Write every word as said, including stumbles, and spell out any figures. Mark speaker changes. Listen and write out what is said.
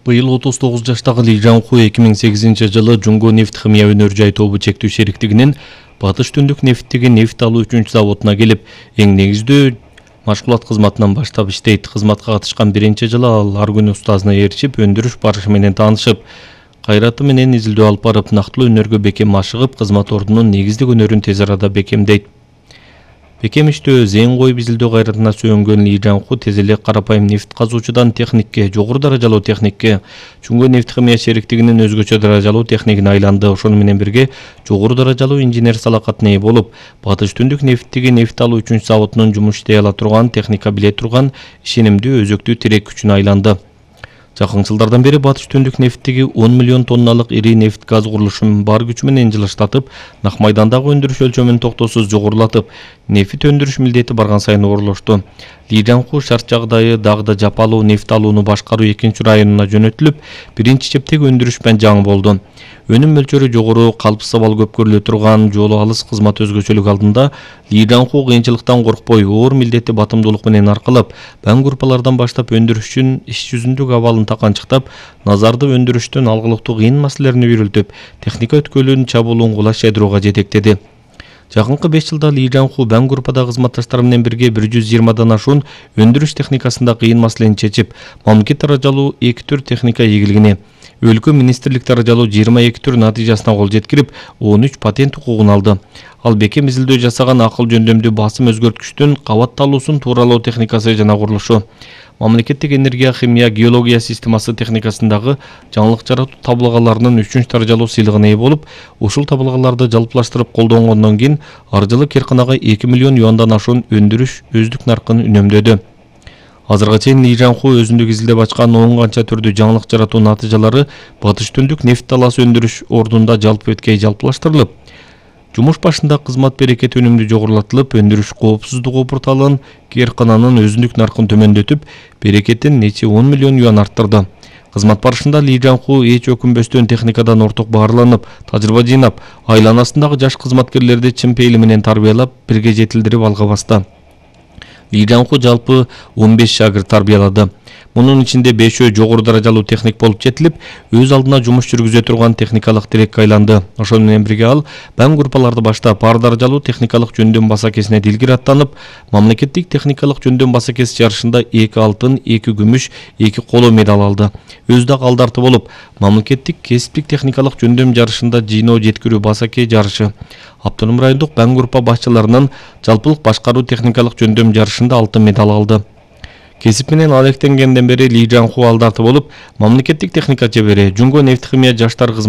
Speaker 1: Быйыл отуз тогуз жаштагы Ли Жангху эки миң сегизинчи жылы Жунго нефт химия өнөр жай тобу чектүү шериктигинин Батыш Түндүк нефттеги нефт алуу үчүнчү заводуна келип, эң негиздүү машгулат кызматынан баштап иштейт. Кызматка катышкан биринчи жылы ал ар күнү устазына ээрчип, өндүрүш барышы менен таанышып, кайраты менен изилдөө алып барып, нактылуу өнөргө бекем ашыгып, кызмат ордунун негиздик өнөрүн тез арада бекемдейт. Бекем иштөө, зен коюп изилдөө кайратына сүйөнгөн Ли Жангху тез эле карапайым нефт казуучудан техникке, жогору даражалуу техникке, Жунго нефт химия шериктигинин өзгөчө даражалуу техникине айланды. Ошону менен бирге жогору даражалуу инженер салакатына ээ болуп, Батыш Түндүк нефттеги нефт алуу үчүнчү заводунун жумуш иштей ала турган, техника биле турган, ишенимдүү өзөктүү тирек күчүнө айланды. Жакын жылдардан бери Батыш Түндүк нефттеги он миллион тонналык ири нефт газ курулушун бар күчү менен жылыштатып, Нак майдандагы өндүрүш өлчөмүн токтоосуз жогорулатып, нефт өндүрүш милдети барган сайын оролошту. Ли Жангху шарт жагдайы дагы да жапалуу нефт алууну башкаруу экинчи районуна жөнөтүлүп, биринчи чептеги өндүрүш менен жаңы болду. Өнүм мөлчөрү жогору, калпсыз абал көп көрүлө турган, жолу алыс кызмат өзгөчөлүк алдында Ли Жангху кыйынчылыктан коркпой, оор милдетти батымдуулук менен аркалап, баң группалардан баштап өндүрүш үчүн иш жүзүндөгү абалын таканчыктап, назарды өндүрүштүн алгылыктуу кыйын маселелерине үйрөлтүп, техника өткөлүн чабуулун кулаш жайдырууга жетектеди. Жакынкы беш жылда Ли Жангху баң группада кызматташтары менен бирге бир жүз жыйырмадан ашуун өндүрүш техникасында кыйын маселени чечип, мамлекет даражалуу эки түр техника ийгилигине, өлкө министрлик даражалуу жыйырма эки түр натыйжасына кол жеткирип, он үч патент укугун алды. Ал бекем изилдөө жасаган акыл жөндөмдүү басым өзгөрткүчтүн кабатталуусун тууралоо техникасы жана курулушу, мамлекеттик энергия, химия, геология системасы техникасындагы жаңылык жаратуу табылгаларынын үчүнчү даражалуу сыйлыгына ээ болуп, ушул табылгаларды жалпылаштырып колдонгондон кийин ар жылы Керканага эки миллион юандан ашуун өндүрүш өздүк наркын үнөмдөдү. Азырга чейин Ли Жангху өзүндүк изилдеп ачкан он канча түрдүү жаңылык жаратуу натыйжалары Батыш Түндүк нефт талаасы өндүрүш ордунда жалпы өткөй жалпылаштырылып, жумуш башында кызмат берекети өнүмдүү жогорулатылып, өндүрүш коопсуздугу порталын Керкананын өзүндүк наркын төмөндөтүп, берекетин нече он миллион юан арттырды. Кызмат барышында Ли Жангху эч өкүнбөстөн техникадан орток баарланып, тажрыйба жыйнап, айланасындагы жаш кызматкерлерди чын пейили менен тарбиялап, бирге жетилдирип алга басты. Ли Жангху жалпы он беш шагырт тарбиялады. Мунун ичинде бешөө жогору даражалуу техник болуп жетилип, өз алдына жумуш жүргүзө турган техникалык тирекке айланды. Ошону менен бирге ал баң группаларды баштап, ар даражалуу техникалык жөндөм басакесине дилгир аттанып, мамлекеттик техникалык жөндөм басакес жарышында эки алтын, эки күмүш, эки коло медаль алды. Өз дагы алдарты болуп, мамлекеттик кесиптик техникалык жөндөм жарышында жыйноо жеткирүү басаке жарышы, Автоном райондук баң группа башчыларынын жалпылык башкаруу техникалык жөндөм жарышында алтын медаль алды. Кесип менен алектенгенден бери Ли Жангху алдарты болуп, мамлекеттик техника чебери, Жунго нефт химия жаштар кызмат